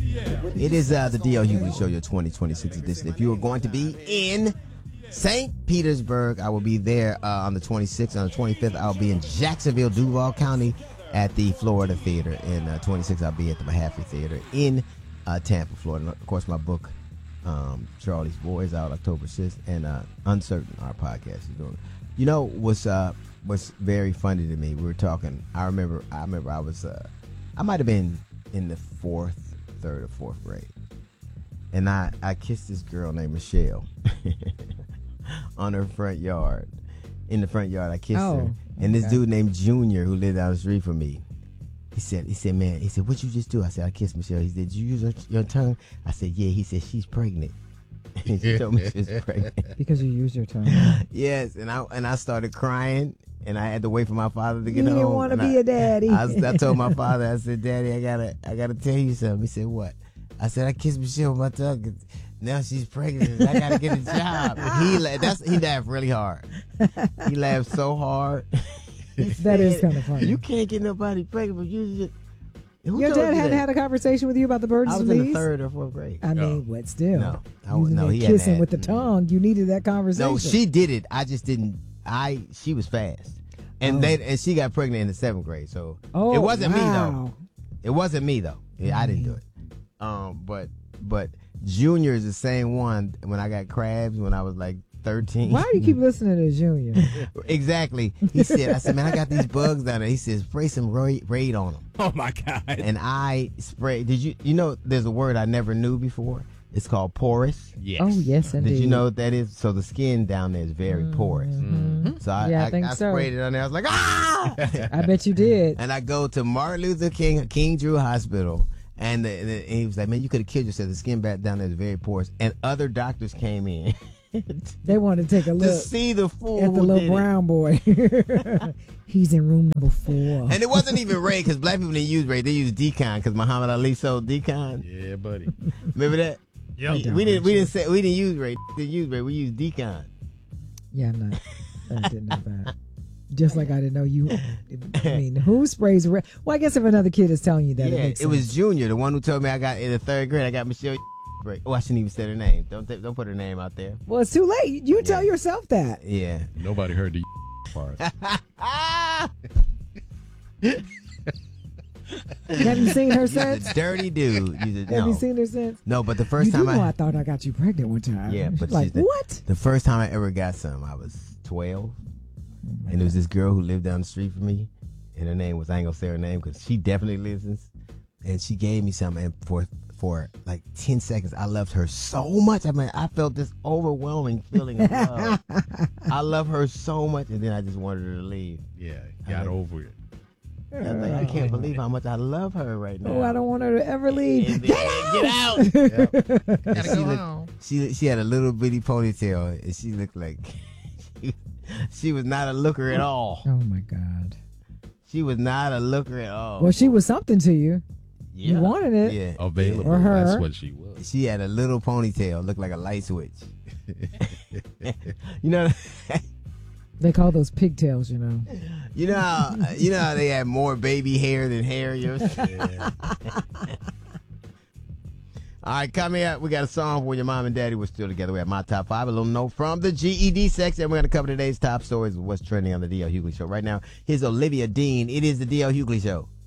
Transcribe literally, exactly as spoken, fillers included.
It is uh, the D L Hughley Show, your twenty twenty-six edition. If you are going to be in Saint Petersburg, I will be there uh, on the twenty-sixth. On the twenty-fifth, I'll be in Jacksonville, Duval County at the Florida Theater. And uh, twenty-sixth, I'll be at the Mahaffey Theater in uh, Tampa, Florida. Of course, my book, um, Charlie's Boys, out October sixth, and uh, Uncertain, our podcast is doing. You know what's uh, what's very funny to me? We were talking. I remember. I remember. I was. Uh, I might have been in the fourth. third or fourth grade, and I, I kissed this girl named Michelle on her front yard. In the front yard, I kissed oh, her, and this okay. dude named Junior, who lived down the street from me, he said, he said, man, he said, what you just do? I said, I kissed Michelle. He said, did you use her, your tongue? I said, yeah. He said, she's pregnant. She told me she was pregnant because you used your tongue. Yes, and I and I started crying. And I had to wait for my father to get you home. You didn't want to be I, a daddy. I, I told my father, I said, Daddy, I gotta, I gotta tell you something. He said, what? I said, I kissed Michelle with my tongue. Now she's pregnant. I gotta get a job. And he, that's he laughed really hard. He laughed so hard. That said, is kind of funny. You can't get nobody pregnant, but you just. Who Your dad you hadn't that? had a conversation with you about the birds I was and in bees? the third or fourth grade. I no. mean, what still? No, I, Using no, that he kissing had, with the tongue. You needed that conversation. No, she did it. I just didn't. I she was fast. And oh. they and she got pregnant in the seventh grade, so oh, it wasn't wow. me though. It wasn't me though. Yeah, I didn't do it. Um, but but Junior is the same one. When I got crabs when I was like thirteen. Why do you keep listening to Junior? Exactly. He said, I said, man, I got these bugs down there. He said, spray some raid, raid on them. Oh my God. And I sprayed. Did you you know? There's a word I never knew before. It's called porous. Yes. Oh yes, indeed. Did you know what that is? So the skin down there is very mm-hmm. porous. Mm-hmm. So I, yeah, I, I, think I so. sprayed it on there. I was like, ah! I bet you did. And I go to Martin Luther King King Drew Hospital, and, the, and, the, and he was like, man, you could have killed yourself. The skin back down there is very porous. And other doctors came in. They wanted to take a to look see the fool at the who little did brown boy. He's in room number four. And it wasn't even Ray, because black people didn't use Ray. They used Decon, because Muhammad Ali sold Decon. Yeah, buddy. Remember that? Yep. We, we didn't. We didn't say. We didn't use Ray. We didn't use Ray. We used Decon. Yeah, I'm not. I didn't know that. Just like I didn't know you. I mean, who sprays red? Well, I guess if another kid is telling you that, Yeah, it makes it sense. was Junior, the one who told me I got in the third grade. I got Michelle. Ray. Oh, I shouldn't even say her name. Don't th- don't put her name out there. Well, it's too late. You tell Yeah. yourself that. Yeah. Nobody heard the part. Have you seen her He's a since? dirty dude. He's a, Have no. you seen her since? No, but the first you time do know I, I thought I got you pregnant one time. yeah, She's but like she's the, what? The first time I ever got some, I was twelve, Oh and there was this girl who lived down the street from me, and her name was I ain't gonna say her name because she definitely listens, and she gave me some, and for for like ten seconds, I loved her so much. I mean, I felt this overwhelming feeling of love. I love her so much, and then I just wanted her to leave. Yeah, got I- over it. I, was like, I can't believe how much I love her right now. Oh, I don't want her to ever leave. And then- Get out! Yep. And Gotta she, go looked- home. she she had a little bitty ponytail, and she looked like she, she was not a looker at all. Oh my God. She was not a looker at all. Well, she was something to you. yeah. You wanted it. Yeah. Available. Or her. That's what she was. She had a little ponytail, looked like a light switch. you know, They call those pigtails, you know. you know, how, you know how they have more baby hair than hair. Yours. Yeah. All right, coming up, we got a song when your mom and daddy were still together. We have my top five, a little note from the G E D section. We're going to cover today's top stories of what's trending on the D L Hughley Show. Right now, here's Olivia Dean. It is the D L Hughley Show.